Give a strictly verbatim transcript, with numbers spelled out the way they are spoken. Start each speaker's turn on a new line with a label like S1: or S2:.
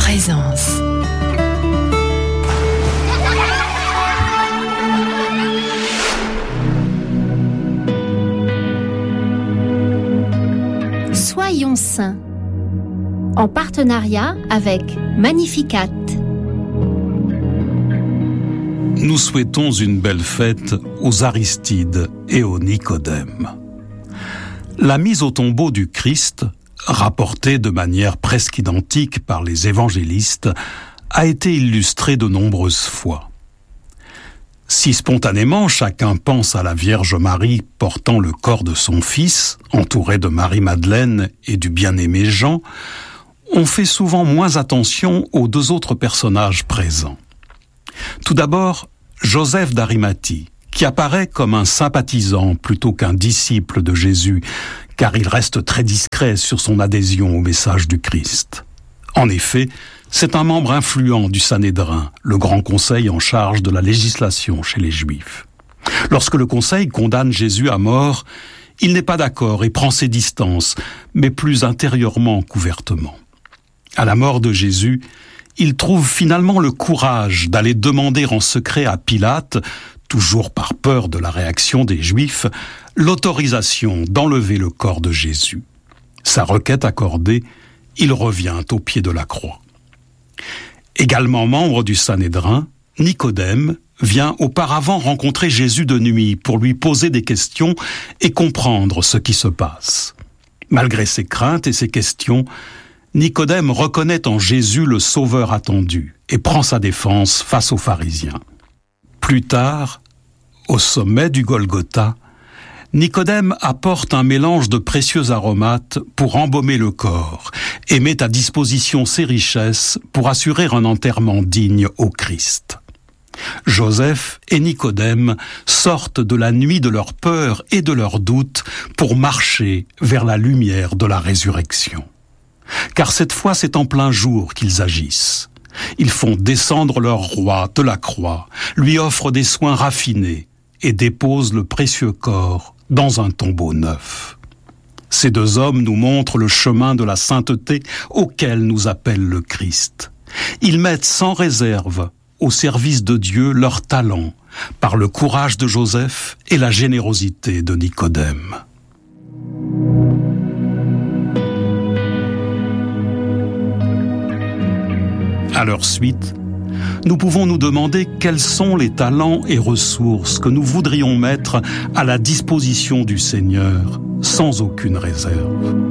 S1: présence.
S2: Soyons saints, en partenariat avec Magnificat.
S3: Nous souhaitons une belle fête aux Aristides et aux Nicodème. La mise au tombeau du Christ, rapportée de manière presque identique par les évangélistes, a été illustrée de nombreuses fois. Si spontanément chacun pense à la Vierge Marie portant le corps de son fils, entourée de Marie-Madeleine et du bien-aimé Jean, on fait souvent moins attention aux deux autres personnages présents. Tout d'abord, Joseph d'Arimathie, qui apparaît comme un sympathisant plutôt qu'un disciple de Jésus, car il reste très discret sur son adhésion au message du Christ. En effet, c'est un membre influent du Sanhédrin, le grand conseil en charge de la législation chez les Juifs. Lorsque le conseil condamne Jésus à mort, il n'est pas d'accord et prend ses distances, mais plus intérieurement qu'ouvertement. À la mort de Jésus, il trouve finalement le courage d'aller demander en secret à Pilate, toujours par peur de la réaction des Juifs, l'autorisation d'enlever le corps de Jésus. Sa requête accordée, il revient au pied de la croix. Également membre du Sanhédrin, Nicodème vient auparavant rencontrer Jésus de nuit pour lui poser des questions et comprendre ce qui se passe. Malgré ses craintes et ses questions, Nicodème reconnaît en Jésus le sauveur attendu et prend sa défense face aux pharisiens. Plus tard, au sommet du Golgotha, Nicodème apporte un mélange de précieux aromates pour embaumer le corps et met à disposition ses richesses pour assurer un enterrement digne au Christ. Joseph et Nicodème sortent de la nuit de leur peur et de leurs doutes pour marcher vers la lumière de la résurrection. Car cette fois, c'est en plein jour qu'ils agissent. Ils font descendre leur roi de la croix, lui offrent des soins raffinés et déposent le précieux corps dans un tombeau neuf. Ces deux hommes nous montrent le chemin de la sainteté auquel nous appelle le Christ. Ils mettent sans réserve au service de Dieu leur talent par le courage de Joseph et la générosité de Nicodème. À leur suite, nous pouvons nous demander quels sont les talents et ressources que nous voudrions mettre à la disposition du Seigneur sans aucune réserve.